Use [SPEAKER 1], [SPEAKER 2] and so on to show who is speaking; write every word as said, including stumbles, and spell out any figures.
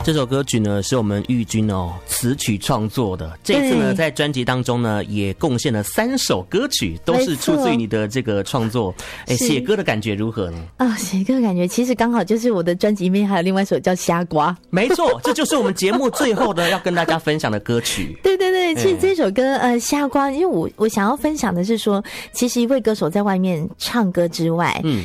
[SPEAKER 1] 这首歌曲呢是我们玉君哦词曲创作的，这次呢在专辑当中呢也贡献了三首歌曲，都是出自于你的这个创作。哎，写歌的感觉如何呢？
[SPEAKER 2] 啊，写歌的感觉其实刚好就是我的专辑里面还有另外一首叫《虾瓜》。
[SPEAKER 1] 没错，这就是我们节目最后的要跟大家分享的歌曲。
[SPEAKER 2] 对对对，其实这首歌呃《虾瓜》，因为我我想要分享的是说，其实一位歌手在外面唱歌之外，嗯，